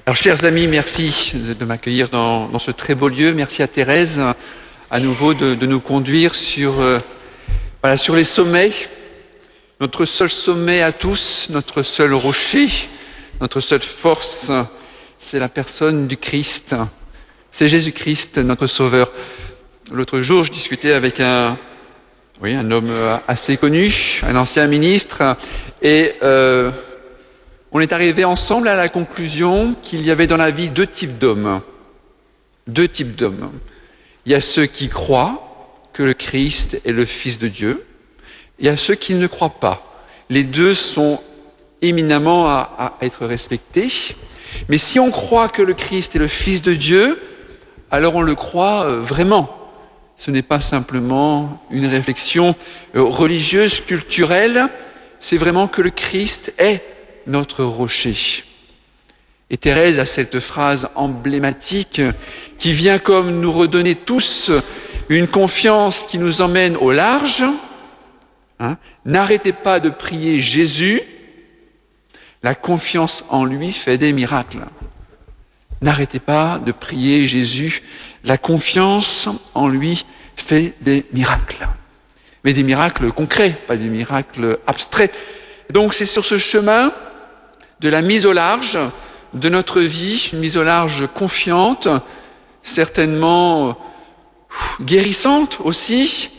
Alors, chers amis, merci de m'accueillir dans ce très beau lieu. Merci à Thérèse, à nouveau, de nous conduire sur les sommets. Notre seul sommet à tous, notre seul rocher, notre seule force, c'est la personne du Christ. C'est Jésus-Christ, notre Sauveur. L'autre jour, je discutais avec un homme assez connu, un ancien ministre, et on est arrivé ensemble à la conclusion qu'il y avait dans la vie deux types d'hommes. Deux types d'hommes. Il y a ceux qui croient que le Christ est le Fils de Dieu. Il y a ceux qui ne croient pas. Les deux sont éminemment à être respectés. Mais si on croit que le Christ est le Fils de Dieu, alors on le croit vraiment. Ce n'est pas simplement une réflexion religieuse, culturelle. C'est vraiment que le Christ est notre rocher. Et Thérèse a cette phrase emblématique qui vient comme nous redonner tous une confiance qui nous emmène au large. N'arrêtez pas de prier Jésus, la confiance en lui fait des miracles. N'arrêtez pas de prier Jésus, la confiance en lui fait des miracles. Mais des miracles concrets, pas des miracles abstraits. Donc c'est sur ce chemin de la mise au large de notre vie, une mise au large confiante, certainement guérissante aussi,